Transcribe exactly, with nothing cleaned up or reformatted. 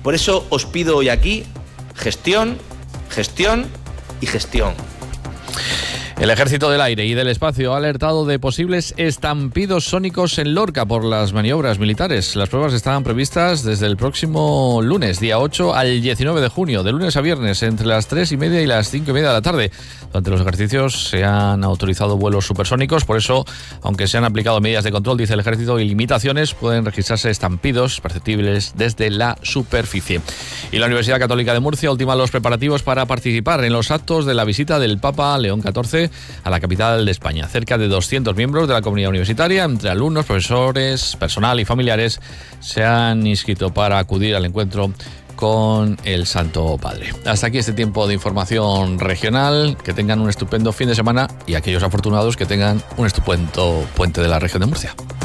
Por eso os pido hoy aquí gestión, gestión y gestión. El Ejército del Aire y del Espacio ha alertado de posibles estampidos sónicos en Lorca por las maniobras militares. Las pruebas estaban previstas desde el próximo lunes, día ocho al diecinueve de junio, de lunes a viernes, entre las tres y media y las cinco y media de la tarde. Durante los ejercicios se han autorizado vuelos supersónicos, por eso, aunque se han aplicado medidas de control, dice el Ejército, y limitaciones, pueden registrarse estampidos perceptibles desde la superficie. Y la Universidad Católica de Murcia ultima los preparativos para participar en los actos de la visita del Papa León catorce a la capital de España. Cerca de doscientos miembros de la comunidad universitaria, entre alumnos, profesores, personal y familiares, se han inscrito para acudir al encuentro con el Santo Padre. Hasta aquí este tiempo de información regional. Que tengan un estupendo fin de semana y aquellos afortunados que tengan un estupendo puente de la región de Murcia.